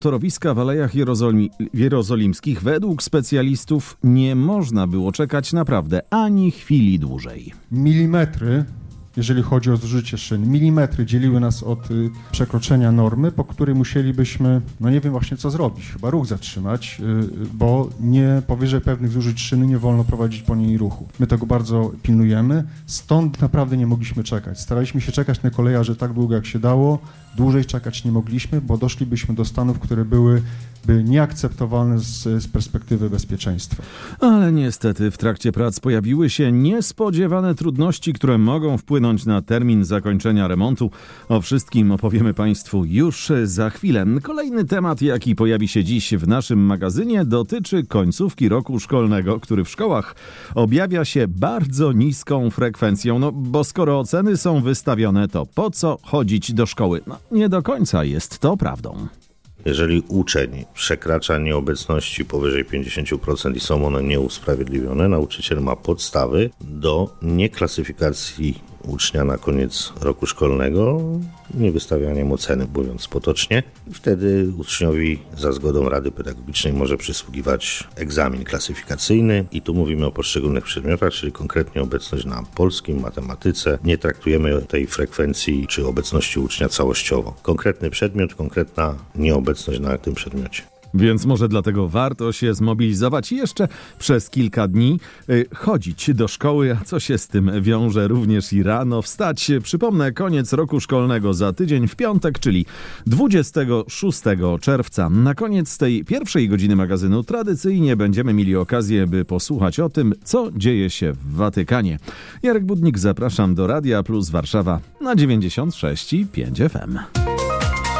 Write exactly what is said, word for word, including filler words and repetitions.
Torowiska w Alejach Jerozoli- Jerozolimskich według specjalistów nie można było czekać naprawdę ani chwili dłużej. Milimetry, jeżeli chodzi o zużycie szyn, milimetry dzieliły nas od y, przekroczenia normy, po której musielibyśmy, no nie wiem właśnie co zrobić, chyba ruch zatrzymać, y, bo nie powyżej pewnych zużyć szyny nie wolno prowadzić po niej ruchu. My tego bardzo pilnujemy, stąd naprawdę nie mogliśmy czekać. Staraliśmy się czekać na kolejarze tak długo jak się dało, dłużej czekać nie mogliśmy, bo doszlibyśmy do stanów, które byłyby nieakceptowalne z, z perspektywy bezpieczeństwa. Ale niestety w trakcie prac pojawiły się niespodziewane trudności, które mogą wpłynąć na termin zakończenia remontu. O wszystkim opowiemy Państwu już za chwilę. Kolejny temat, jaki pojawi się dziś w naszym magazynie, dotyczy końcówki roku szkolnego, który w szkołach objawia się bardzo niską frekwencją. No bo skoro oceny są wystawione, to po co chodzić do szkoły? No nie do końca jest to prawdą. Jeżeli uczeń przekracza nieobecności powyżej pięćdziesiąt procent i są one nieusprawiedliwione, nauczyciel ma podstawy do nieklasyfikacji ucznia na koniec roku szkolnego, niewystawianiem oceny, mówiąc potocznie. Wtedy uczniowi za zgodą Rady Pedagogicznej może przysługiwać egzamin klasyfikacyjny i tu mówimy o poszczególnych przedmiotach, czyli konkretnie obecność na polskim, matematyce. Nie traktujemy tej frekwencji czy obecności ucznia całościowo. Konkretny przedmiot, konkretna nieobecność na tym przedmiocie. Więc może dlatego warto się zmobilizować i jeszcze przez kilka dni y, chodzić do szkoły, a co się z tym wiąże również i rano wstać. Przypomnę, koniec roku szkolnego za tydzień w piątek, czyli dwudziestego szóstego czerwca. Na koniec tej pierwszej godziny magazynu tradycyjnie będziemy mieli okazję, by posłuchać o tym, co dzieje się w Watykanie. Jarek Budnik, zapraszam do Radia Plus Warszawa na dziewięćdziesiąt sześć i pięć F M.